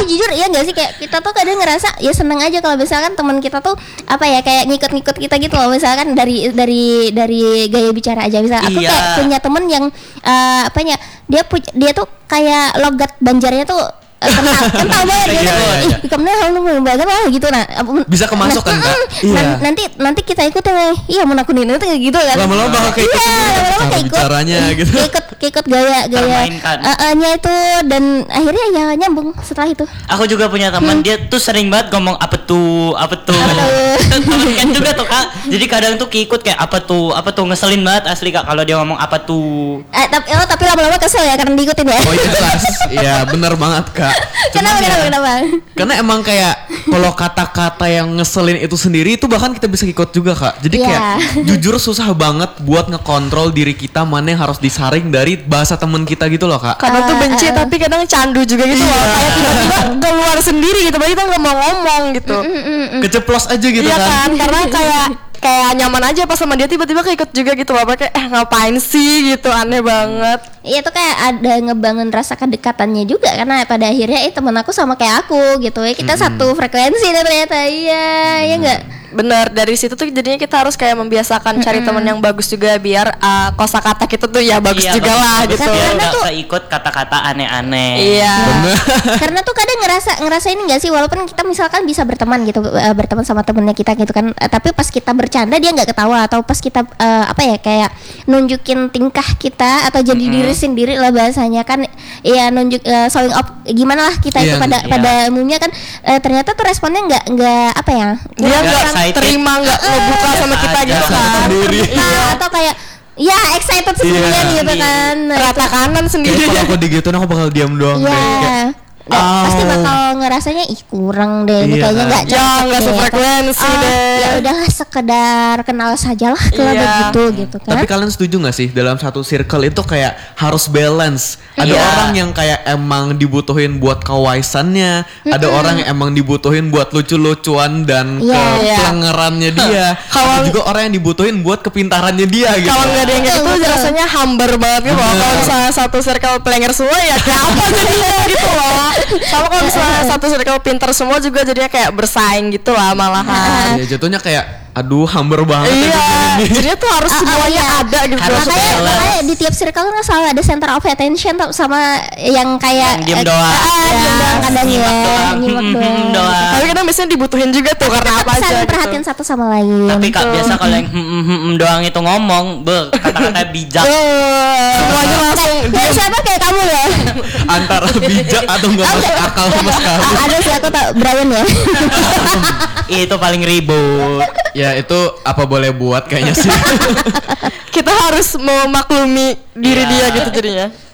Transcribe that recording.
jujur ya nggak sih, kayak kita tuh kadang ngerasa ya seneng aja kalau misalkan teman kita tuh apa ya kayak ngikut-ngikut kita gitu loh, misalkan dari gaya bicara aja. Misal aku kayak punya temen yang dia tuh kayak logat Banjarnya tuh kental banget gitu. Kamu banget lah gitu. Nah, bisa kemasuk kan Kak? Nanti kita ikutin iya mau nakunin itu gitu kan. Lama-lama bakal kayak ikut bicaranya gitu. Ikut gaya-gayanya itu, dan akhirnya ya nyambung setelah itu. Aku juga punya teman dia tuh sering banget ngomong apa tuh. Kan juga tuh Kak. Jadi kadang tuh ikut kayak apa tuh ngeselin banget asli Kak kalau dia ngomong apa tuh. Tapi lama-lama kesel ya karena diikutin ya. Oh iya jelas. Iya benar banget Kak. Kenapa? Karena emang kayak kalau kata-kata yang ngeselin itu sendiri itu bahkan kita bisa ikut juga Kak. Jadi kayak jujur susah banget buat ngekontrol diri kita mana yang harus disaring dari bahasa temen kita gitu loh Kak. Kadang tuh benci tapi kadang candu juga gitu loh. Kayak tiba-tiba keluar sendiri gitu, berarti kita nggak mau ngomong gitu. Keceplos aja gitu iya kan. Karena kayak nyaman aja pas sama dia, tiba-tiba keikut juga gitu loh. Kayak ngapain sih gitu, aneh banget. Iya tuh kayak ada ngebangun rasa kedekatannya juga, karena pada akhirnya teman aku sama kayak aku gitu ya, kita satu frekuensi dan ternyata ya enggak. Bener, dari situ tuh jadinya kita harus kayak membiasakan cari teman yang bagus juga biar kosakata kita tuh ya bagus juga lah gitu. Karena tuh ikut kata-kata aneh-aneh. Iya. Karena tuh kadang ngerasain nggak sih, walaupun kita misalkan bisa berteman gitu, berteman sama temennya kita gitu kan, tapi pas kita bercanda dia nggak ketawa, atau pas kita kayak nunjukin tingkah kita atau jadi diri sendiri lah bahasanya kan, ya nunjuk showing off gimana lah kita itu pada umumnya kan, ternyata tuh responnya nggak apa ya, dia nggak terima, nggak ngebuka sama kita gitu kan. Atau kayak ya excited sendirian gitu kan, rata kanan sendiri. Kalau aku digituin aku bakal diam doang deh. Pasti bakal ngerasanya kurang deh, ini kayaknya nggak sefrekuensi deh. Ya udahlah, sekedar kenal saja lah kalau begitu gitu kan. Tapi kalian setuju nggak sih dalam satu circle itu kayak harus balance? Ada orang yang kayak emang dibutuhin buat kewaisannya, ada orang yang emang dibutuhin buat lucu-lucuan dan kepelengerannya dia. Ada juga orang yang dibutuhin buat kepintarannya dia gitu. Kalau nggak ada yang gitu rasanya hambar banget gitu. Kalau misalnya satu circle pelenger semua ya kayak apa jadinya gitu loh. Sama kalau misalnya satu circle pintar semua juga jadinya kayak bersaing gitu lah malahan. Ya jatuhnya kayak aduh hambar banget. Iya, jadinya tuh harus semuanya ada gitu. Makanya di tiap circle kan selalu ada center of attention sama yang kayak diem doang. Kadang nyimak doang. Tapi kadang biasanya dibutuhin juga tuh karena apa aja saling perhatian satu sama lain. Tapi Kak biasa kalau yang doang itu ngomong kata-kata bijak. Semuanya langsung siapa kayak kamu ya? Antara bijak atau nggak masuk akal sama sekali. Ada sih, aku tak Brian ya. Itu paling ribut. Ya itu apa boleh buat kayaknya sih. Kita harus memaklumi diri dia gitu jadinya.